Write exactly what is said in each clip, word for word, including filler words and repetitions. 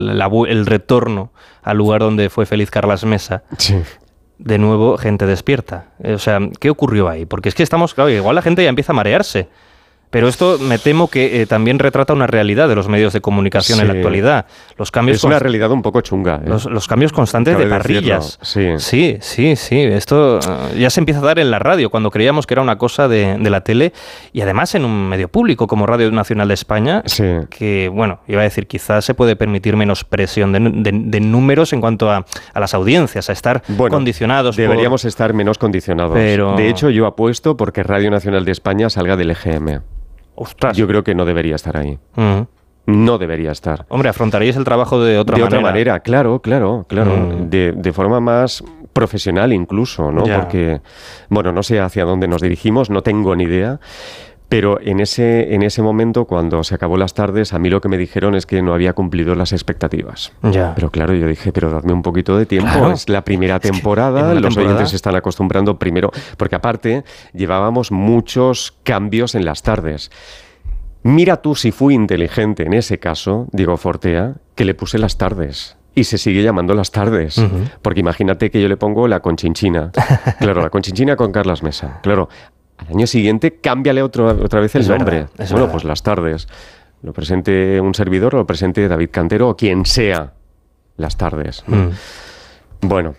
la, el retorno al lugar donde fue feliz Carlas Mesa. Sí. De nuevo, gente despierta. O sea, ¿qué ocurrió ahí? Porque es que estamos, claro, igual la gente ya empieza a marearse. Pero esto me temo que eh, también retrata una realidad de los medios de comunicación sí. en la actualidad. Los cambios es una realidad un poco chunga. ¿eh? Los, los cambios constantes Cabe de parrillas. Sí. sí, sí, sí. Esto uh, ya se empieza a dar en la radio, cuando creíamos que era una cosa de, de la tele. Y además en un medio público como Radio Nacional de España, sí. que, bueno, iba a decir, quizás se puede permitir menos presión de, de, de números en cuanto a, a las audiencias, a estar bueno, condicionados. Deberíamos por... estar menos condicionados. Pero... De hecho, yo apuesto porque Radio Nacional de España salga del E G M. Ostras. Yo creo que no debería estar ahí. Uh-huh. No debería estar. Hombre, afrontaríais el trabajo de otra de manera. De otra manera, claro, claro, claro. Uh-huh. De, de forma más profesional incluso, ¿no? Ya. Porque, bueno, no sé hacia dónde nos dirigimos, no tengo ni idea. Pero en ese, en ese momento, cuando se acabó las tardes, a mí lo que me dijeron es que no había cumplido las expectativas. Ya. Pero claro, yo dije, pero dadme un poquito de tiempo. Claro. Es la primera temporada, es que los temporada... oyentes se están acostumbrando primero. Porque aparte, llevábamos muchos cambios en las tardes. Mira tú si fui inteligente en ese caso, Diego Fortea, que le puse las tardes. Y se sigue llamando las tardes. Uh-huh. Porque imagínate que yo le pongo la Conchinchina. Claro, la Conchinchina con Carlas Mesa. Claro. Al año siguiente, cámbiale otro, otra vez el es nombre. Verdad, es bueno, verdad. Pues las tardes. Lo presente un servidor, lo presente David Cantero o quien sea. Las tardes. Mm. Bueno.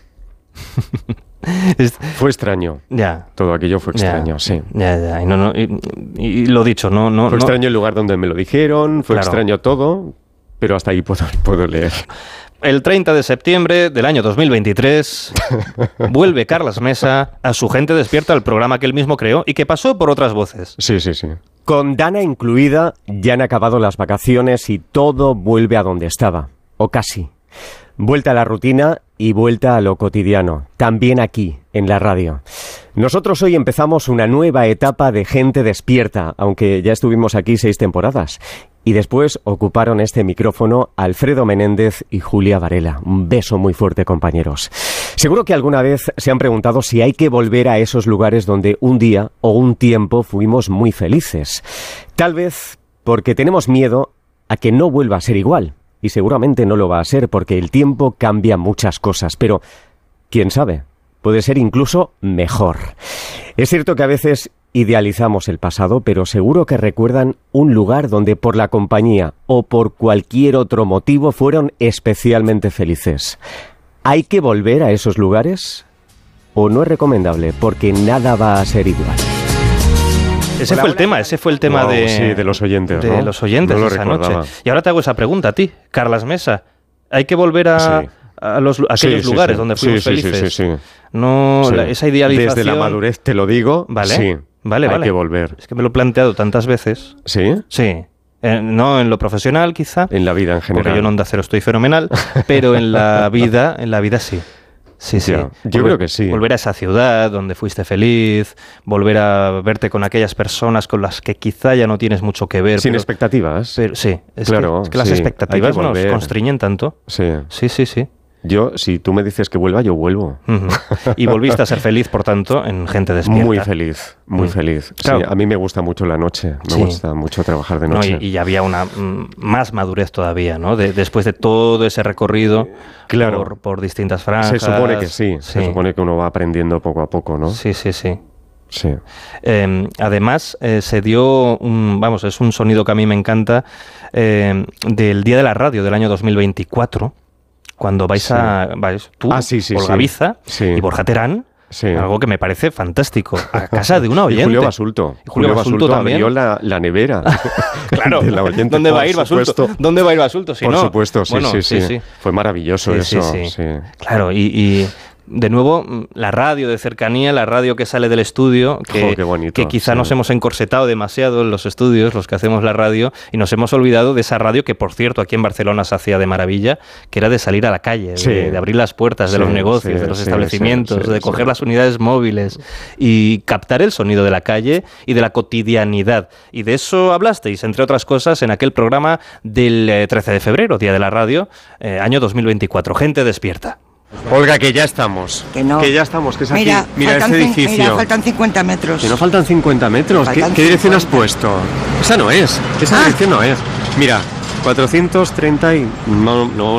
Fue extraño. Ya. Todo aquello fue extraño, ya. sí. Ya, ya. Y, no, no, y, y lo dicho, no... no fue no... extraño el lugar donde me lo dijeron, fue claro. extraño todo, pero hasta ahí puedo, puedo leer. El treinta de septiembre del año dos mil veintitrés vuelve Carlas Mesa a Su Gente Despierta, el programa que él mismo creó y que pasó por otras voces. Sí, sí, sí. Con Dana incluida, ya han acabado las vacaciones y todo vuelve a donde estaba, o casi. Vuelta a la rutina y vuelta a lo cotidiano, también aquí, en la radio. Nosotros hoy empezamos una nueva etapa de Gente Despierta, aunque ya estuvimos aquí seis temporadas. Y después ocuparon este micrófono Alfredo Menéndez y Julia Varela. Un beso muy fuerte, compañeros. Seguro que alguna vez se han preguntado si hay que volver a esos lugares donde un día o un tiempo fuimos muy felices. Tal vez porque tenemos miedo a que no vuelva a ser igual. Y seguramente no lo va a ser porque el tiempo cambia muchas cosas. Pero, ¿quién sabe? Puede ser incluso mejor. Es cierto que a veces idealizamos el pasado, pero seguro que recuerdan un lugar donde por la compañía o por cualquier otro motivo fueron especialmente felices. ¿Hay que volver a esos lugares? ¿O no es recomendable? Porque nada va a ser igual. Ese fue el tema, ese fue el tema wow, de, sí, de los oyentes, de ¿no? los oyentes no lo esa recordaba. noche. Y ahora te hago esa pregunta a ti, Carlas Mesa. ¿Hay que volver a, sí. a, los, a aquellos sí, sí, lugares sí. donde fuimos sí, sí, felices? Sí, sí, sí. No, sí. La, esa idealización... Desde la madurez te lo digo, vale, sí, vale, hay vale. que volver. Es que me lo he planteado tantas veces. ¿Sí? Sí. Eh, no en lo profesional, quizá. En la vida en general. Porque yo en Onda Cero estoy fenomenal, pero en la vida, en la vida sí. Sí, sí. Ya, yo volver, creo que sí. Volver a esa ciudad donde fuiste feliz, volver a verte con aquellas personas con las que quizá ya no tienes mucho que ver. Sin pero, expectativas. Pero, sí, es claro, que, es que las sí, expectativas nos constriñen tanto. Sí. Sí, sí, sí. Yo, si tú me dices que vuelva, yo vuelvo. Uh-huh. Y volviste a ser feliz, por tanto, en Gente Despierta. Muy feliz, muy mm. feliz. Claro. Sí, a mí me gusta mucho la noche, me sí. gusta mucho trabajar de noche. No, y, y había una mm, más madurez todavía, ¿no? De, después de todo ese recorrido claro. por, por distintas franjas. Se supone que sí, sí, se supone que uno va aprendiendo poco a poco, ¿no? Sí, sí, sí. Sí. Eh, además, eh, se dio, un, vamos, es un sonido que a mí me encanta, eh, del Día de la Radio del año dos mil veinticuatro, cuando vais sí. a, vais tú, ah, sí, sí, Olga sí. Biza sí. y Borja Terán, sí. algo que me parece fantástico, a casa de una oyente. Y Julio Basulto. Y Julio, Julio Basulto, Basulto también. abrió la, la nevera. Claro. De la oyente, ¿Dónde va a ir Basulto? ¿Dónde va a ir Basulto? Si por no? supuesto, sí, bueno, sí, sí, sí, sí. Fue maravilloso sí, eso. Sí, sí. Sí. Claro, y... y de nuevo, la radio de cercanía, la radio que sale del estudio, que, oh, qué bonito, que quizá sí. nos hemos encorsetado demasiado en los estudios, los que hacemos la radio, y nos hemos olvidado de esa radio que, por cierto, aquí en Barcelona se hacía de maravilla, que era de salir a la calle, sí. de, de abrir las puertas de sí, los negocios, sí, de los sí, establecimientos, sí, sí, de coger sí. las unidades móviles y captar el sonido de la calle y de la cotidianidad. Y de eso hablasteis, entre otras cosas, en aquel programa del eh, trece de febrero, Día de la Radio, eh, año dos mil veinticuatro. Gente Despierta. Olga, que ya estamos. Que no. Que ya estamos, que es mira, aquí. Mira este cin- edificio. Mira, faltan cincuenta metros. Que no faltan cincuenta metros. ¿Qué, Faltan ¿Qué dirección has cincuenta. puesto? Esa no es. Esa Ah. dirección no es. Mira, cuatrocientos treinta y... No, no,